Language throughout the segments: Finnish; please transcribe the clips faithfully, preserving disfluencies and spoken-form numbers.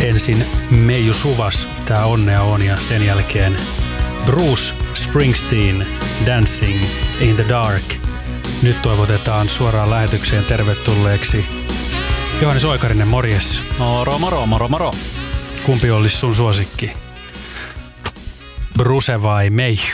Ensin Meiju Suvas, tää onnea on, ja sen jälkeen Bruce Springsteen, Dancing in the Dark. Nyt toivotetaan suoraan lähetykseen tervetulleeksi Johannes Oikarinen, morjes. Moro, moro, moro, moro. Kumpi olisi sun suosikki? Bruce vai Meiju?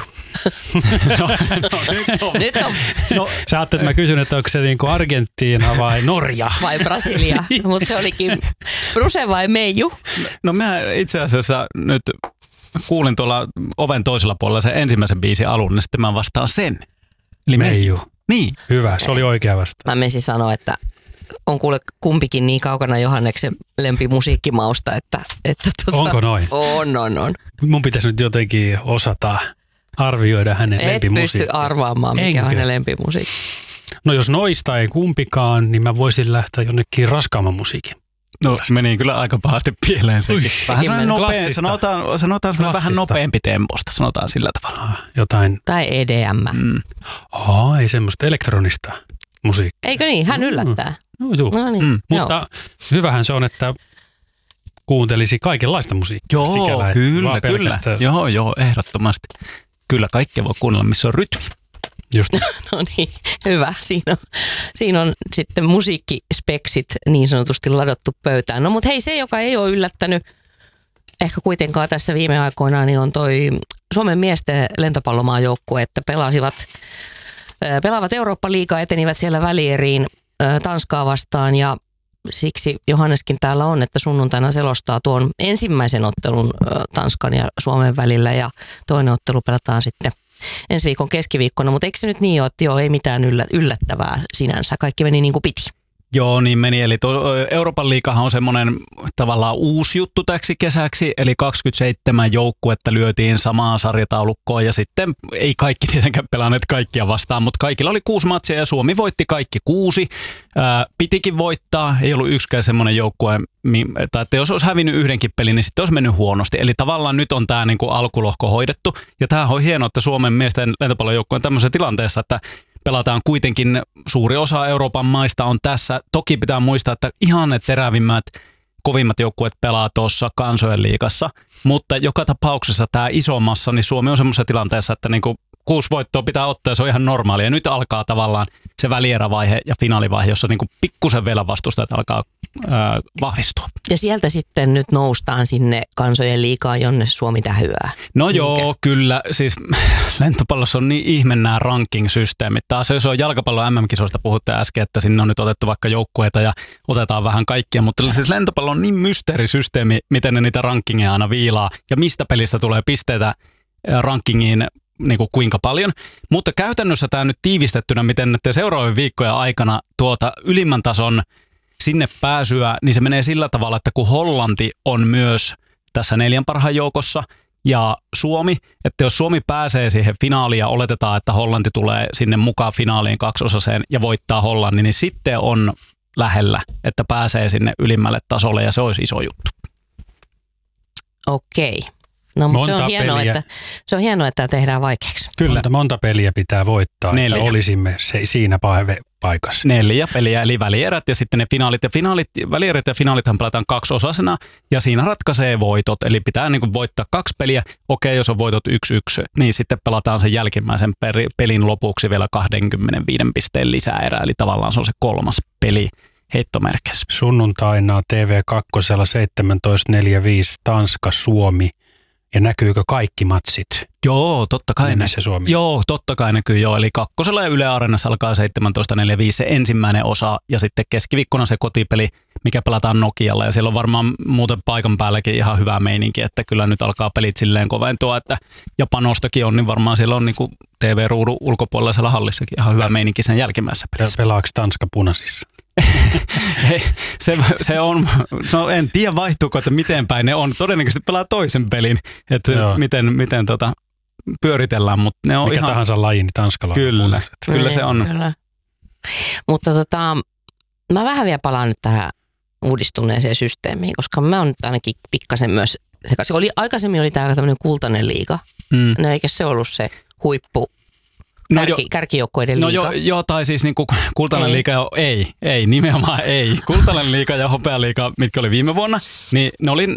no, no, nyt on. Nyt on. No, sä ajattelet, että mä kysyn, että onko se niinku Argentiina vai Norja? Vai Brasilia, mutta se olikin Bruce vai Meiju? No mä itse asiassa nyt kuulin tuolla oven toisella puolella sen ensimmäisen biisin alun, niin sitten mä vastaan sen. Eli Meiju. Niin. Hyvä, se oli oikea vasta. Mä menisin sanoa, että on kuule kumpikin niin kaukana Johanneksen lempimusiikkimausta, että... että tuota, onko noin? On, on, on. Mun pitäisi nyt jotenkin osata arvioida hänen Et lempimusiikkia. pysty arvaamaan, mikä Enkö? on hänen lempimusiikki. No jos noista ei kumpikaan, niin mä voisin lähteä jonnekin raskaamman musiikin. No meni kyllä aika pahasti pieleen sekin. Vähän Sekin nopea, klassista. sanotaan, sanotaan vähän nopeampi temposta, sanotaan sillä tavalla. Jotain, Tai E D M. Mm. oh, ei semmoista elektronista musiikkia. Eikö niin? Hän yllättää. No, juu. No niin, Mm. joo. Mutta hyvähän se on, että kuuntelisi kaikenlaista musiikkia. Joo, sikällä, että kyllä, vaan kyllä. pelkästään- Joo, joo, ehdottomasti. Kyllä kaikkea voi kuunnella, missä on rytmi. Just No niin, hyvä. Siinä on, siinä on sitten musiikkispeksit niin sanotusti ladottu pöytään. No mutta hei, se joka ei ole yllättänyt ehkä kuitenkaan tässä viime aikoina, niin on toi Suomen miesten lentopallomaajoukkue, että pelasivat, äh, pelaavat Eurooppa-liigaa, etenivät siellä välieriin äh, Tanskaa vastaan ja siksi Johanneskin täällä on, että sunnuntaina selostaa tuon ensimmäisen ottelun äh, Tanskan ja Suomen välillä ja toinen ottelu pelataan sitten ensi viikon keskiviikkona, mutta eikö se nyt niin ole, että joo, ei mitään yllättävää sinänsä, kaikki meni niin kuin piti. Joo, niin meni. Eli tuo Euroopan liigahan on semmoinen tavallaan uusi juttu täksi kesäksi, eli kaksikymmentäseitsemän joukkuetta lyötiin samaan sarjataulukkoon ja sitten ei kaikki tietenkään pelanneet kaikkia vastaan, mutta kaikilla oli kuusi matsia ja Suomi voitti kaikki kuusi. Ää, pitikin voittaa, ei ollut yksikään semmoinen joukkue, tai että jos olisi hävinnyt yhdenkin pelin, niin sitten olisi mennyt huonosti. Eli tavallaan nyt on tämä niin kuin alkulohko hoidettu ja tämähän on hienoa, että Suomen miesten lentopallojoukkue on tämmöisessä tilanteessa, että pelataan kuitenkin, suuri osa Euroopan maista on tässä. Toki pitää muistaa, että ihan ne terävimmät, kovimmat joukkueet pelaa tuossa kansojen liigassa, mutta joka tapauksessa tämä isommassa, niin Suomi on semmoisessa tilanteessa, että niinku kuusi voittoa pitää ottaa ja se on ihan normaalia. Ja nyt alkaa tavallaan se välierävaihe ja finaalivaihe, jossa niinku pikkusen vielä vastustajat alkaa ää, vahvistua. Ja sieltä sitten nyt noustaan sinne kansojen liigaan, jonne Suomi tähyää. No Niinkö? joo, kyllä. Siis lentopallossa on niin ihme nämä ranking-systeemit. Taas jos on jalkapallon M M-kisoista puhutte äsken, että sinne on nyt otettu vaikka joukkueita ja otetaan vähän kaikkia, mutta siis lentopallo on niin mysteerisysteemi, miten ne niitä rankingeja aina viilaa ja mistä pelistä tulee pisteitä rankingiin niin kuin kuinka paljon. Mutta käytännössä tämä nyt tiivistettynä, miten näiden seuraavien viikkojen aikana tuota ylimmän tason sinne pääsyä, niin se menee sillä tavalla, että kun Hollanti on myös tässä neljän parhaan joukossa ja Suomi, että jos Suomi pääsee siihen finaaliin ja oletetaan, että Hollanti tulee sinne mukaan finaaliin kaksosaseen ja voittaa Hollannin, niin sitten on lähellä, että pääsee sinne ylimmälle tasolle ja se olisi iso juttu. Okei. No mutta se on, Monta hienoa, peliä. että, se on hienoa, että tämä tehdään vaikeaksi. Kyllä. Monta, monta peliä pitää voittaa, Neljä. että olisimme se, siinä pa- paikassa. Neljä peliä, eli välierät ja sitten ne finaalit. Ja finaalit, välierät ja finaalithan pelataan kaksiosasena ja siinä ratkaisee voitot. Eli pitää niin kuin voittaa kaksi peliä. Okei, jos on voitot yksi yksi, niin sitten pelataan sen jälkimmäisen peri, pelin lopuksi vielä kaksikymmentäviisi pisteen lisäerä. Eli tavallaan se on se kolmas peli heittomerkeissä. Sunnuntaina T V kaksi seitsemäntoista neljäkymmentäviisi Tanska, Suomi. Ja näkyykö kaikki matsit? Joo, totta kai. Sinne se Suomi. Joo, totta kai näkyy joo. Eli kakkosella ja Yle Areenassa alkaa seitsemäntoista neljäkymmentäviisi se ensimmäinen osa ja sitten keskiviikkona se kotipeli, mikä pelataan Nokialla. Ja siellä on varmaan muuten paikan päälläkin ihan hyvä meininki, että kyllä nyt alkaa pelit silleen koventua, että ja panostakin on, niin varmaan siellä on niin kuin T V-ruudun ulkopuolella siellä hallissakin ihan hyvä meininki sen jälkimmäisessä pelissä. Pelaako Tanska punaisissa? Hei, se, se on, no en tiedä vaihtuuko, että miten päin ne on. Todennäköisesti pelaa toisen pelin, että Joo. miten, miten tota, pyöritellään, mutta ne on Mikä ihan... tahansa laji, niin Tanskalla on Kyllä, punaiset. kyllä se on. Kyllä. Mutta tota, mä vähän vielä palaan nyt tähän uudistuneeseen systeemiin, koska mä oon nyt ainakin pikkasen myös sekaisin. Oli, aikaisemmin oli täällä tämmöinen kultainen liiga. Mm. No eikä se ollut se huippu No kärki, jo- kärkijoukkoiden No liiga? joo, jo, tai siis niinku kultainen Ei. liiga, jo, ei, ei, nimenomaan ei. Kultainen liiga ja hopealiiga, mitkä oli viime vuonna, niin ne oli